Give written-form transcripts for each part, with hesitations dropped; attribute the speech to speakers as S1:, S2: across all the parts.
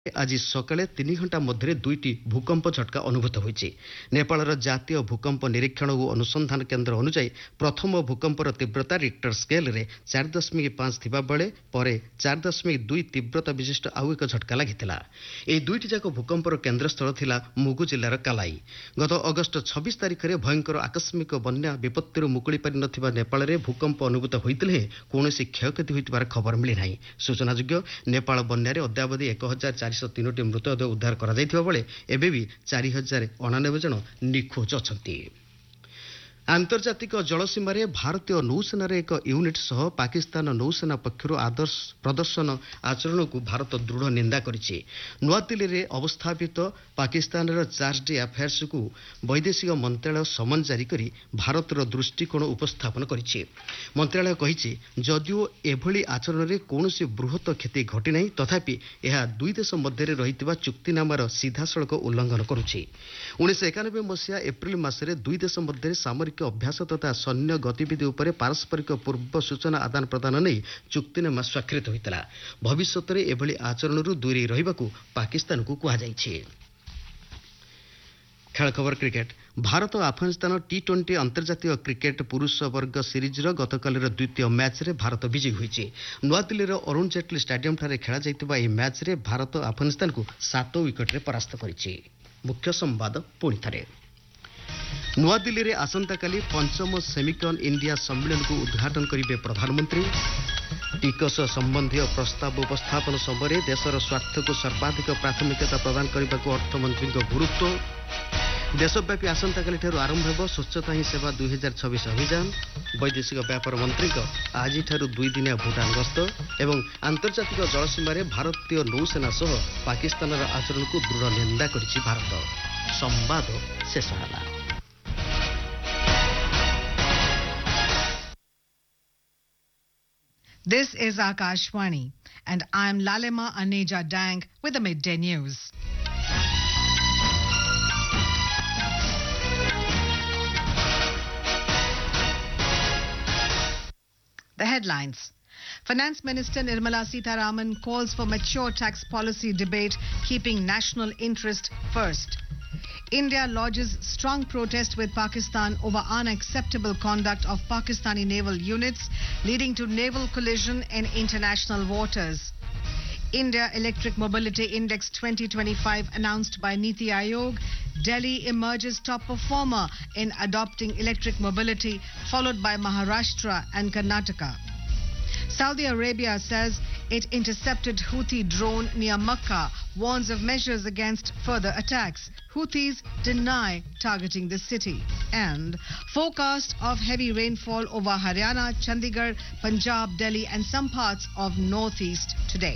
S1: ଆଜି ସକାଳେ 3 ଘଣ୍ଟା ମଧ୍ୟରେ 2ଟି ଭୂକମ୍ପ ଝଟକା ଅନୁଭୂତ ହୋଇଛି। ନେପାଳର ଜାତୀୟ ଭୂକମ୍ପ ନିରୀକ୍ଷଣ ଓ ଅନୁସନ୍ଧାନ କେନ୍ଦ୍ର ଅନୁଯାୟୀ ପ୍ରଥମ ଭୂକମ୍ପର ତୀବ୍ରତା ରିକ୍ଟର ସ୍କେଲରେ 4.5 ଥିବା ବେଳେ ପରେ 4.2 ତୀବ୍ରତା ବିଶିଷ୍ଟ ଆଉ ଏକ ଝଟକା ଲାଗିଥିଲା। ଏହି ଦୁଇଟି ଯାକ ଭୂକମ୍ପର କେନ୍ଦ୍ରସ୍ଥଳ ଥିଲା ମୁଗୁ ଜିଲ୍ଲାର କାଲାଇ। ଗତ ଅଗଷ୍ଟ 26 ତାରିଖରେ ଭୟଙ୍କର ଆକସ୍ମିକ ବନ୍ୟା ବିପତ୍ତିରୁ ମୁକୁଳି ପାରିନଥିବା ନେପାଳରେ ଭୂକମ୍ପ ଅନୁଭୂତ ହୋଇଥିଲେ କୌଣସି କ୍ଷୟକ୍ଷତି ହୋଇଥିବାର ଖବର ମିଳିନାହିଁ। ସୂଚନାଯୋଗ୍ୟ, ନେପାଳ ବନ୍ୟାରେ ଅଦ୍ୟାବଧି 1,403ଟି ମୃତଦେହ ଉଦ୍ଧାର କରାଯାଇଥିବା ବେଳେ ଏବେ ବି 4,099 ଜଣ ନିଖୋଜ ଅଛନ୍ତି। ଆନ୍ତର୍ଜାତିକ ଜଳସୀମାରେ ଭାରତୀୟ ନୌସେନାର ଏକ ୟୁନିଟ୍ ସହ ପାକିସ୍ତାନ ନୌସେନା ପକ୍ଷରୁ ପ୍ରଦର୍ଶନ ଆଚରଣକୁ ଭାରତ ଦୃଢ଼ ନିନ୍ଦା କରିଛି। ନୂଆଦିଲ୍ଲୀରେ ଅବସ୍ଥାପିତ ପାକିସ୍ତାନର ଚାର୍ଜ ଡି ଆଫେୟାର୍ସକୁ ବୈଦେଶିକ ମନ୍ତ୍ରଣାଳୟ ସମନ ଜାରି କରି ଭାରତର ଦୃଷ୍ଟିକୋଣ ଉପସ୍ଥାପନ କରିଛି। ମନ୍ତ୍ରଣାଳୟ କହିଛି, ଯଦିଓ ଏଭଳି ଆଚରଣରେ କୌଣସି ବୃହତ କ୍ଷତି ଘଟିନାହିଁ, ତଥାପି ଏହା ଦୁଇ ଦେଶ ମଧ୍ୟରେ ରହିଥିବା ଚୁକ୍ତିନାମାର ସିଧାସଳଖ ଉଲ୍ଲଂଘନ କରୁଛି। 1991 ମସିହା ଏପ୍ରିଲ ମାସରେ ଦୁଇ ଦେଶ ମଧ୍ୟରେ ସାମରିକ ଅଭ୍ୟାସ ତଥା ସୈନ୍ୟ ଗତିବିଧି ଉପରେ ପାରସ୍ପରିକ ପୂର୍ବ ସୂଚନା ଆଦାନ ପ୍ରଦାନ ନେଇ ଚୁକ୍ତିନାମା ସ୍ୱାକ୍ଷରିତ ହୋଇଥିଲା। ଭବିଷ୍ୟତରେ ଏଭଳି ଆଚରଣରୁ ଦୂରେଇ ରହିବାକୁ ପାକିସ୍ତାନକୁ କୁହାଯାଇଛି। ଖେଳ ଖବର କ୍ରିକେଟ। ଭାରତ ଓ ଆଫଗାନିସ୍ତାନ ଟି-20 ଅନ୍ତର୍ଜାତୀୟ କ୍ରିକେଟ ପୁରୁଷ ବର୍ଗ ସିରିଜର ଗତକାଲିର ଦ୍ୱିତୀୟ ମ୍ୟାଚ୍ରେ ଭାରତ ବିଜୟୀ ହୋଇଛି। ନୂଆଦିଲ୍ଲୀର ଅରୁଣ ଜେଟଲୀ ଷ୍ଟାଡିୟମଠାରେ ଖେଳାଯାଇଥିବା ଏହି ମ୍ୟାଚ୍ରେ ଭାରତ ଆଫଗାନିସ୍ତାନକୁ 7 ୱିକେଟରେ ପରାସ୍ତ କରିଛି। ମୁଖ୍ୟ ସମ୍ବାଦ ପୁଣିଥରେ। ନୂଆଦିଲ୍ଲୀରେ ଆସନ୍ତାକାଲି ପଞ୍ଚମ ସେମିକନ୍ ଇଣ୍ଡିଆ ସମ୍ମିଳନୀକୁ ଉଦ୍ଘାଟନ କରିବେ ପ୍ରଧାନମନ୍ତ୍ରୀ। ଟିକସ ସମ୍ବନ୍ଧୀୟ ପ୍ରସ୍ତାବ ଉପସ୍ଥାପନ ସମୟରେ ଦେଶର ସ୍ୱାର୍ଥକୁ ସର୍ବାଧିକ ପ୍ରାଥମିକତା ପ୍ରଦାନ କରିବାକୁ ଅର୍ଥମନ୍ତ୍ରୀଙ୍କ ଗୁରୁତ୍ୱ। ଦେଶବ୍ୟାପୀ ଆସନ୍ତାକାଲିଠାରୁ ଆରମ୍ଭ ହେବ ସ୍ୱଚ୍ଛତା ହିଁ ସେବା 2026 ଅଭିଯାନ। ବୈଦେଶିକ ବ୍ୟାପାର ମନ୍ତ୍ରୀଙ୍କ ଆଜିଠାରୁ 2 ଦିନିଆ ଭୁଟାନ ଗସ୍ତ ଏବଂ ଆନ୍ତର୍ଜାତିକ ଜଳସୀମାରେ ଭାରତୀୟ ନୌସେନା ସହ ପାକିସ୍ତାନର ଆଚରଣକୁ ଦୃଢ଼ ନିନ୍ଦା କରିଛି ଭାରତ। ସମ୍ବାଦ ଶେଷ ହେଲା।
S2: This is Akashwani, and I'm Lalema Aneja Dang with the Midday News. The headlines. Finance Minister Nirmala Sitharaman calls for mature tax policy debate, keeping national interest first. India lodges strong protest with Pakistan over unacceptable conduct of Pakistani naval units, leading to naval collision in international waters. India Electric Mobility Index 2025 announced by Niti Aayog. Delhi emerges top performer in adopting electric mobility, followed by Maharashtra and Karnataka. Saudi Arabia says it intercepted Houthi drone near Makkah, warns of measures against further attacks. Houthis deny targeting the city. And forecast of heavy rainfall over Haryana, Chandigarh, Punjab, Delhi and some parts of northeast today.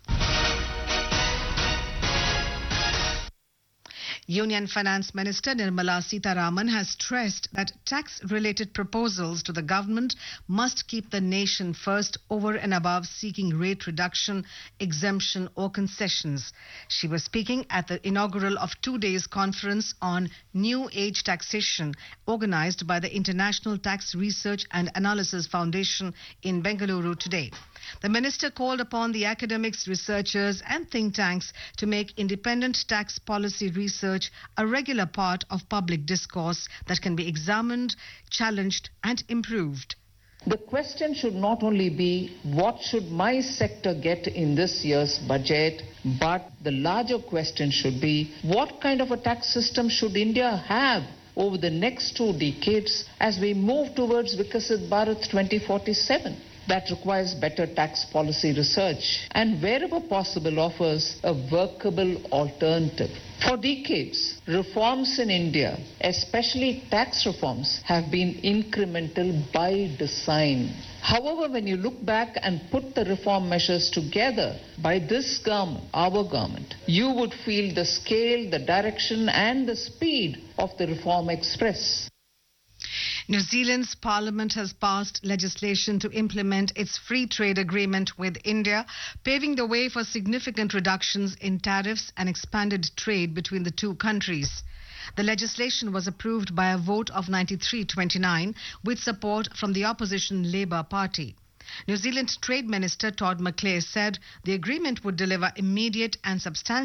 S2: Union Finance Minister Nirmala Sitharaman has stressed that tax-related proposals to the government must keep the nation first over and above seeking rate reduction, exemption or concessions. She was speaking at the inaugural of 2 days conference on New Age Taxation organized by the International Tax Research and Analysis Foundation in Bengaluru today. The minister called upon the academics, researchers and think tanks to make independent tax policy research a regular part of public discourse that can be examined, challenged and improved.
S3: The question should not only be what should my sector get in this year's budget, but the larger question should be what kind of a tax system should India have over the next 2 decades as we move towards Viksit Bharat 2047. That requires better tax policy research and wherever possible offers a workable alternative. For decades, reforms in India, especially tax reforms, have been incremental by design. However, when you look back and put the reform measures together by this government, our government, you would feel the scale, the direction and the speed of the reform express.
S2: New Zealand's parliament has passed legislation to implement its free trade agreement with India, paving the way for significant reductions in tariffs and expanded trade between the two countries. The legislation was approved by a vote of 93-29 with support from the opposition Labour Party. New Zealand Trade Minister Todd McClay said the agreement would deliver immediate and substantial